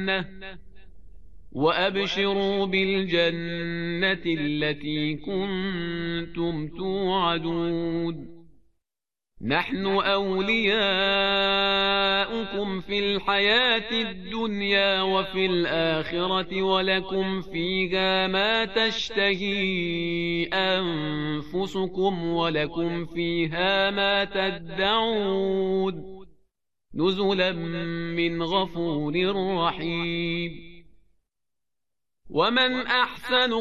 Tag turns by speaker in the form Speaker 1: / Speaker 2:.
Speaker 1: الجنة وأبشروا بالجنة التي كنتم توعدون نحن أولياؤكم في الحياة الدنيا وفي الآخرة ولكم فيها ما تشتهي أنفسكم ولكم فيها ما تدعون نزلا من غفور رحيم ومن أحسن